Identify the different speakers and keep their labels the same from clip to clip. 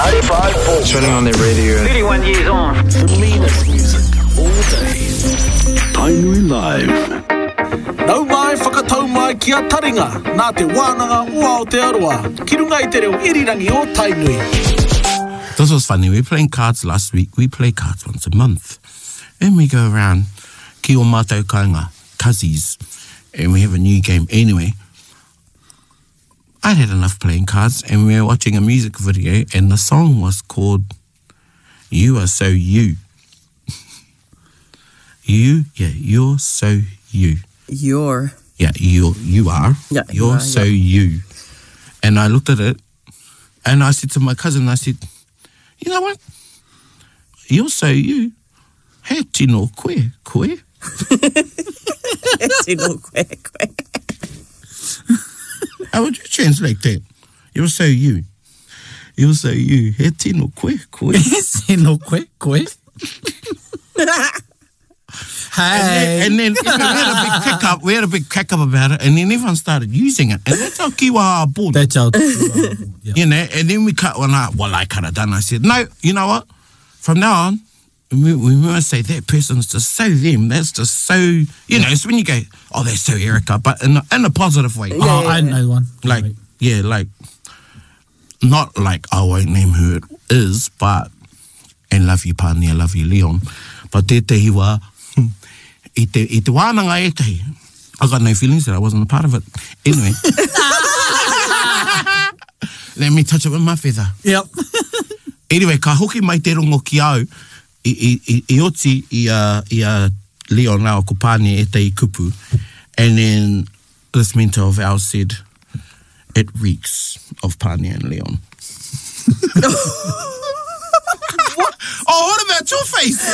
Speaker 1: 95.4.
Speaker 2: Turning on their radio.
Speaker 3: 31 years on.
Speaker 4: The meanest music all day. Tainui Live.
Speaker 5: Nau mai whakatau mai ki a taringa, nā te wānanga ua o te aroa, ki runga I te reo irirangi o Tainui.
Speaker 6: This was funny. We were playing cards last week. We play cards once a month. And we go around ki o mātou kainga, cozies, and we have a new game. Anyway, I'd had enough playing cards, and we were watching a music video, and the song was called You Are So You. You're so you.
Speaker 7: You're.
Speaker 6: Yeah, you are.
Speaker 7: Yeah,
Speaker 6: you're so you. And I looked at it, and I said to my cousin, I said, you know what? You're so you. He tino koe.
Speaker 7: He tino koe.
Speaker 6: How would you translate that? You're so you. You're so you. He tino koe.
Speaker 8: Tino koe. Hey.
Speaker 6: And then we had a big crack up about it, and then everyone started using it. And that's our kiwa board.
Speaker 8: That's our kiwa board, yeah.
Speaker 6: You know, and then we cut one out. Well, I cut it down. I said, no, you know what? From now on, we must say that person's just so them. That's just so, you know, it's when you go, oh, that's so Erica, but in a positive way.
Speaker 8: I know one.
Speaker 6: Like, not like I won't name who it is, but, and love you, Pani, I love you, Leon. But te hiwa, I te wānanga e tehi. I got no feelings that I wasn't a part of it. Anyway. Let me touch it with my feather.
Speaker 8: Yep.
Speaker 6: Anyway, ka hoki mai te rongo ki au, I oti I Leon Lau ko Pani e te kupu. And then this mentor of ours said, it reeks of Pani and Leon. Oh, what about your face?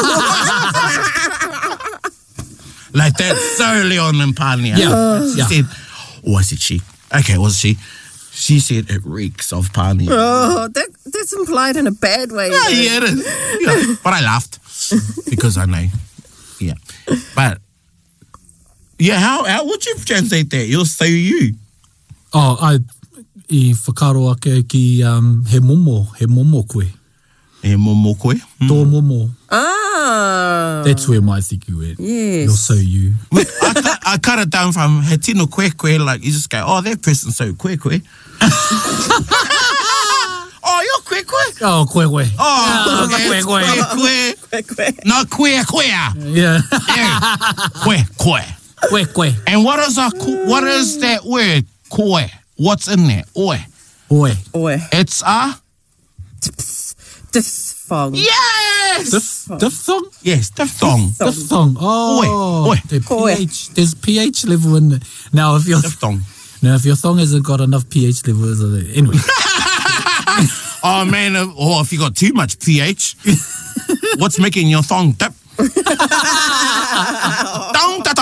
Speaker 6: Like that, so Leon and Pani.
Speaker 8: Yeah.
Speaker 6: She said, I said she. Okay, was she? She said it reeks of Pani.
Speaker 7: Oh, that's implied in a bad way.
Speaker 6: Yeah, it is. Yeah. But I laughed because I know. Yeah. But, yeah, how would you translate that? You're so you.
Speaker 8: Oh, I whakaro ake ki he momo koe.
Speaker 6: He momo koe?
Speaker 8: Tō momo.
Speaker 7: Ah.
Speaker 8: That's where my tiki went.
Speaker 7: Yes.
Speaker 8: You're so you.
Speaker 6: I cut it down from he tino koe, like you just go, oh, that person's so koe. Oh, you're koe.
Speaker 8: Oh, koe.
Speaker 6: Oh,
Speaker 8: koe.
Speaker 6: No, koe.
Speaker 8: Yeah.
Speaker 6: Koe. And what is that word, koe? What's in there? Oi. It's a
Speaker 7: diphthong.
Speaker 6: Yes.
Speaker 8: Diphthong?
Speaker 6: Yes, diphthong.
Speaker 8: Diphthong. Oh.
Speaker 6: Oi.
Speaker 8: There's pH level in it. Now if your
Speaker 6: diphthong.
Speaker 8: Now if your thong hasn't got enough pH levels, anyway.
Speaker 6: Oh man, if you got too much pH, what's making your thong dip?